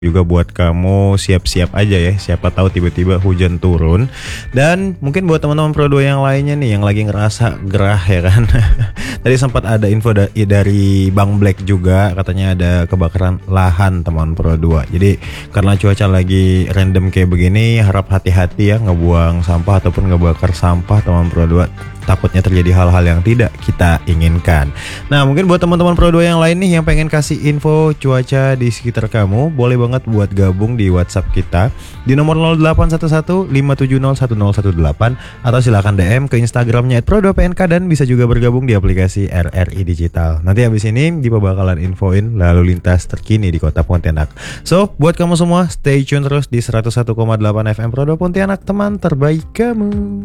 juga buat kamu siap-siap aja ya, siapa tahu tiba-tiba hujan turun. Dan mungkin buat teman-teman Pro 2 yang lainnya nih yang lagi ngerasa gerah ya kan. Tadi sempat ada info dari Bang Black juga, katanya ada kebakaran lahan teman Pro 2. Jadi karena cuaca lagi random kayak begini, harap hati-hati ya ngebuang sampah ataupun ngebakar sampah teman Pro 2. Takutnya terjadi hal-hal yang tidak kita inginkan. Nah, mungkin buat teman-teman Pro 2 yang lain nih yang pengen kasih info cuaca di sekitar kamu, boleh banget buat gabung di WhatsApp kita di nomor 0811 5701018 atau silakan DM ke Instagramnya @pro2pnk dan bisa juga bergabung di aplikasi RRI Digital. Nanti habis ini Dipa bakalan infoin lalu lintas terkini di Kota Pontianak. So, buat kamu semua stay tune terus di 101,8 FM Pro 2 Pontianak, teman terbaik kamu.